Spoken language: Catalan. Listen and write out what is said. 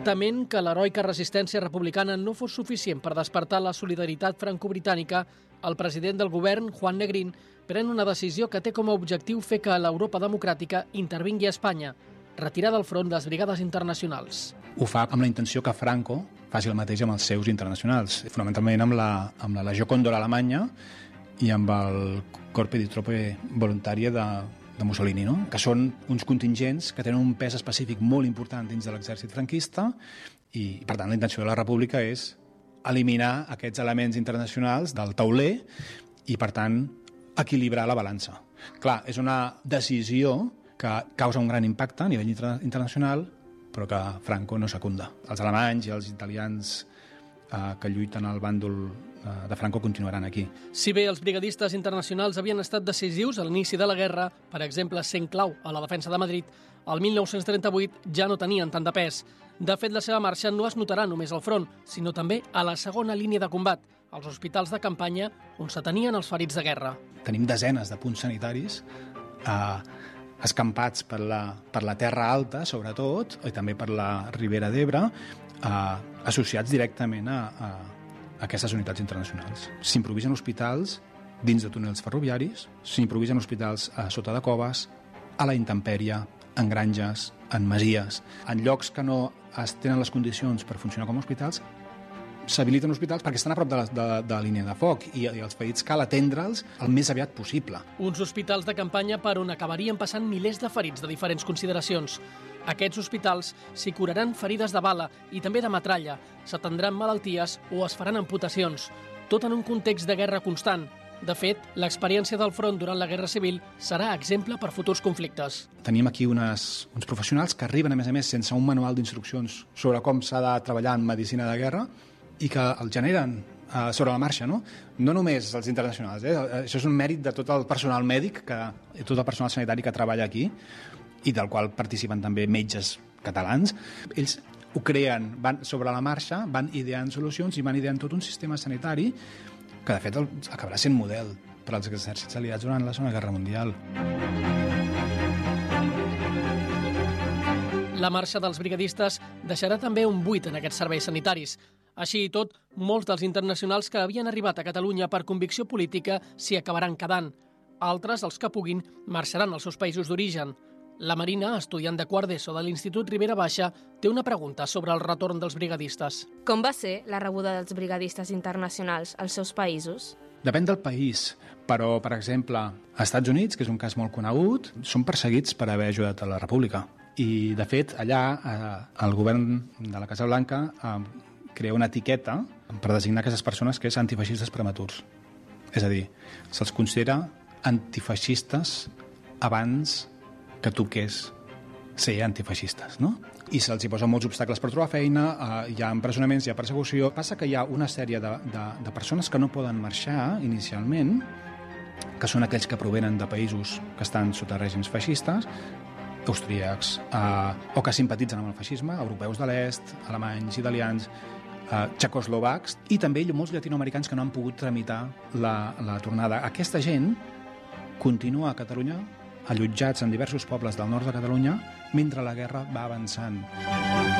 Tement que l'heroica resistència republicana no fos suficient per despertar la solidaritat franco-britànica, el president del govern, Juan Negrín, pren una decisió que té com a objectiu fer que l'Europa democràtica intervingui a Espanya, retirar del front les brigades internacionals. Ho fa amb la intenció que Franco faci el mateix amb els seus internacionals, fonamentalment amb la Legió Còndor alemanya i amb el Corpo di Truppe Volontarie de Mussolini, no? Que són uns contingents que tenen un pes específic molt important dins de l'exèrcit franquista i, per tant, la intenció de la República és eliminar aquests elements internacionals del tauler i, per tant, equilibrar la balança. Clar, és una decisió que causa un gran impacte a nivell internacional, però que Franco no secunda. Els alemanys i els italians que lluiten al bàndol de Franco continuaran aquí. Si bé els brigadistes internacionals havien estat decisius a l'inici de la guerra, per exemple, sent clau a la defensa de Madrid, el 1938 ja no tenien tant de pes. De fet, la seva marxa no es notarà només al front, sinó també a la segona línia de combat, als hospitals de campanya on s'atenien els ferits de guerra. Tenim desenes de punts sanitaris escampats per la Terra Alta, sobretot, i també per la Ribera d'Ebre, associats directament a aquestes unitats internacionals. S'improvisen hospitals dins de túnels ferroviaris, s'improvisen hospitals sota de coves, a la intempèrie, en granges, en masies. En llocs que no es tenen les condicions per funcionar com a hospitals, s'habiliten hospitals perquè estan a prop de la línia de foc i els ferits cal atendre'ls el més aviat possible. Uns hospitals de campanya per on acabarien passant milers de ferits de diferents consideracions. Aquests hospitals s'hi curaran ferides de bala i també de metralla, s'atendran malalties o es faran amputacions, tot en un context de guerra constant. De fet, l'experiència del front durant la Guerra Civil serà exemple per futurs conflictes. Tenim aquí uns professionals que arriben, a més, sense un manual d'instruccions sobre com s'ha de treballar en medicina de guerra i que el generen sobre la marxa, no? No només els internacionals, Això és un mèrit de tot el personal mèdic, tot el personal sanitari que treballa aquí i del qual participen també metges catalans. Ells ho creen, van sobre la marxa, van ideant solucions i van ideant tot un sistema sanitari que, de fet, acabarà sent model per als exèrcits aliats durant la Segona Guerra Mundial. La marxa dels brigadistes deixarà també un buit en aquests serveis sanitaris. Així i tot, molts dels internacionals que havien arribat a Catalunya per convicció política s'hi acabaran quedant. Altres, els que puguin, marxaran als seus països d'origen. La Marina, estudiant de quart d'ESO de l'Institut Ribera Baixa, té una pregunta sobre el retorn dels brigadistes. Com va ser la rebuda dels brigadistes internacionals als seus països? Depèn del país, però, per exemple, als Estats Units, que és un cas molt conegut, són perseguits per haver ajudat a la República. I, de fet, allà el govern de la Casa Blanca crea una etiqueta per designar aquestes persones que és antifeixistes prematurs. És a dir, se'ls considera antifeixistes abans que toqués ser antifeixistes, no? I se'ls hi posen molts obstacles per trobar feina, hi ha empresonaments, hi ha persecució. Passa que hi ha una sèrie de persones que no poden marxar inicialment, que són aquells que provenen de països que estan sota règims feixistes, austríacs, o que simpatitzen amb el feixisme, europeus de l'est, alemanys, italians, txecoslovacs, i també molts llatinoamericans que no han pogut tramitar la tornada. Aquesta gent continua a Catalunya allotjats en diversos pobles del nord de Catalunya mentre la guerra va avançant.